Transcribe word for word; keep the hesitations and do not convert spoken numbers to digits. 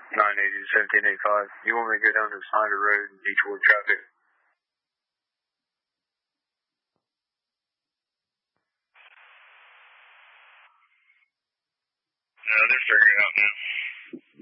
nine eighty to seventeen eighty-five. You want me to go down to Snyder Road and be toward traffic? No, they're figuring it out now.